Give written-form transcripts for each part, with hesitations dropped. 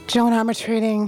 Joan Armatrading.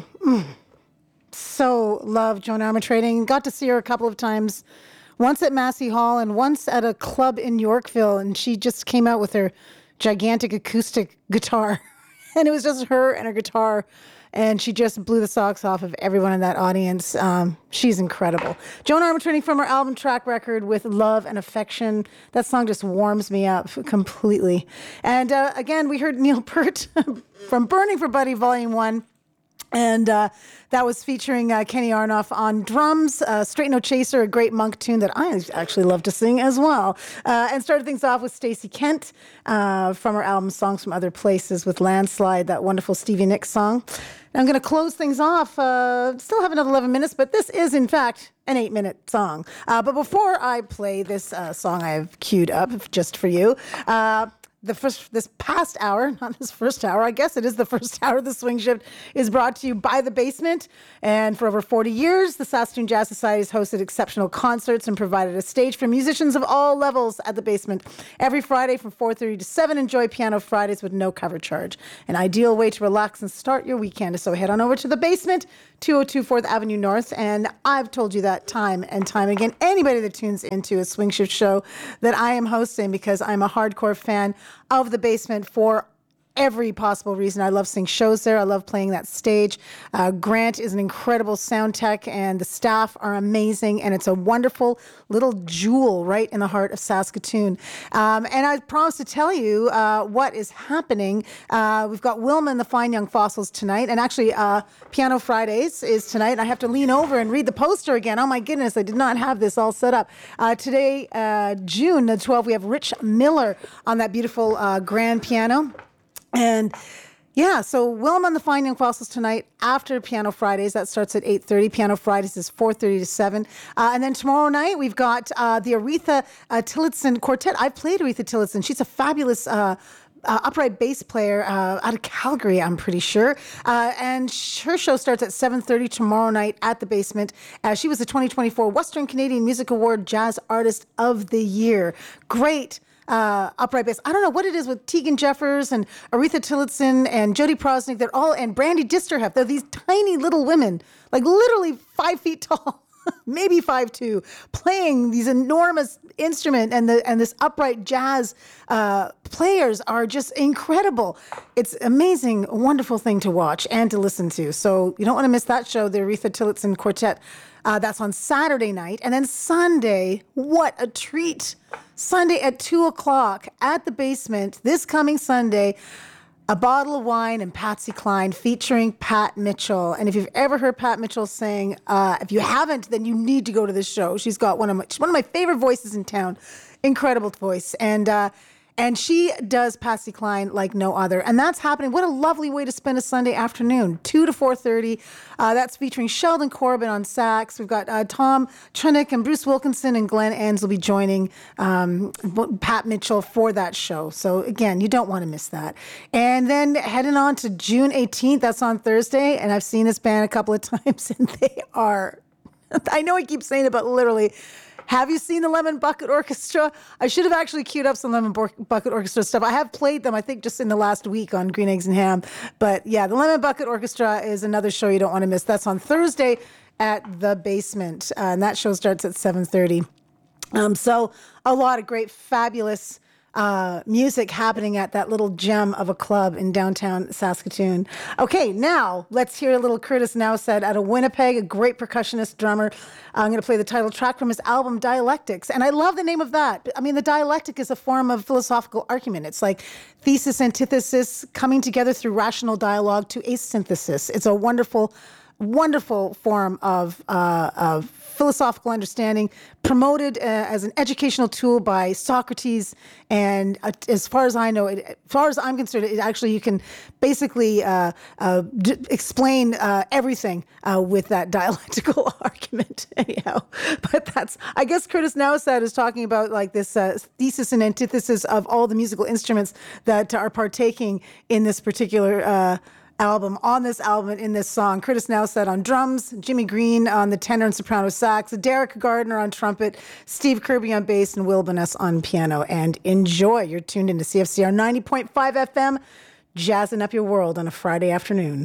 So love Joan Armatrading. Got to see her a couple of times, once at Massey Hall and once at a club in Yorkville. And she just came out with her gigantic acoustic guitar. And it was just her and her guitar. And she just blew the socks off of everyone in that audience. She's incredible. Joan Armatrading from her album Track Record with Love and Affection. That song just warms me up completely. And again, we heard Neil Peart from Burning for Buddy Volume 1. And that was featuring Kenny Aronoff on drums, Straight No Chaser, a great Monk tune that I actually love to sing as well. And started things off with Stacey Kent from her album Songs from Other Places with Landslide, that wonderful Stevie Nicks song. And I'm going to close things off. Still have another 11 minutes, but this is, in fact, an 8-minute song. But before I play this song I've queued up just for you, this past hour, not this first hour, I guess it is the first hour of the Swing Shift, is brought to you by The Basement. And for over 40 years, the Saskatoon Jazz Society has hosted exceptional concerts and provided a stage for musicians of all levels at The Basement. Every Friday from 4:30 to 7, enjoy Piano Fridays with no cover charge. An ideal way to relax and start your weekend. So head on over to The Basement, 202 4th Avenue North. And I've told you that time and time again. Anybody that tunes into a Swing Shift show that I am hosting, because I'm a hardcore fan of The Basement for every possible reason. I love seeing shows there. I love playing that stage. Grant is an incredible sound tech, and the staff are amazing, and it's a wonderful little jewel right in the heart of Saskatoon. And I promised to tell you what is happening. We've got Wilma and the Fine Young Fossils tonight, and actually Piano Fridays is tonight. And I have to lean over and read the poster again. Oh my goodness, I did not have this all set up. Today, June the 12th, we have Rich Miller on that beautiful grand piano. And yeah, so Wilma and the Fine Young Fossils tonight after Piano Fridays. That starts at 8:30. Piano Fridays is 4:30 to 7. And then tomorrow night, we've got the Aretha Tillotson Quartet. I've played Aretha Tillotson. She's a fabulous upright bass player out of Calgary, I'm pretty sure. And her show starts at 7:30 tomorrow night at The Basement. She was the 2024 Western Canadian Music Award Jazz Artist of the Year. Great upright bass. I don't know what it is with Tegan Jeffers and Aretha Tillotson and Jody Prosnick. They're all, and Brandy Disterhef. They're these tiny little women, like literally 5 feet tall, maybe 5'2", playing these enormous instrument, and this upright jazz players are just incredible. It's amazing, wonderful thing to watch and to listen to. So you don't want to miss that show, the Aretha Tillotson Quartet. That's on Saturday night. And then Sunday, what a treat. Sunday at 2 o'clock at The Basement, this coming Sunday, A Bottle of Wine and Patsy Cline featuring Pat Mitchell. And if you've ever heard Pat Mitchell sing, if you haven't, then you need to go to this show. She's got she's one of my favorite voices in town. Incredible voice. And she does Patsy Cline like no other. And that's happening. What a lovely way to spend a Sunday afternoon, 2 to 4:30. That's featuring Sheldon Corbin on sax. We've got Tom Trunick and Bruce Wilkinson and Glenn Enns will be joining Pat Mitchell for that show. So again, you don't want to miss that. And then heading on to June 18th, that's on Thursday. And I've seen this band a couple of times, and they are, I know I keep saying it, but literally, have you seen the Lemon Bucket Orchestra? I should have actually queued up some Lemon Bucket Orchestra stuff. I have played them, I think, just in the last week on Green Eggs and Ham. But yeah, the Lemon Bucket Orchestra is another show you don't want to miss. That's on Thursday at The Basement. And that show starts at 7:30. So a lot of great, fabulous music happening at that little gem of a club in downtown Saskatoon. Okay, now let's hear a little Curtis Nowsed out of Winnipeg, a great percussionist drummer. I'm going to play the title track from his album Dialectics. And I love the name of that. I mean, the dialectic is a form of philosophical argument. It's like thesis, antithesis, coming together through rational dialogue to a synthesis. It's a wonderful form of philosophical understanding, promoted as an educational tool by Socrates. And as far as I know, as far as I'm concerned, you can basically explain everything with that dialectical argument. Anyhow, but I guess Curtis Nowsed is talking about like this thesis and antithesis of all the musical instruments that are partaking in this particular album, on this album, in this song. Curtis Nowsed on drums, Jimmy Green on the tenor and soprano sax, Derek Gardner on trumpet, Steve Kirby on bass, and Will Boness on piano. And enjoy. You're tuned into CFCR 90.5 FM, jazzing up your world on a Friday afternoon.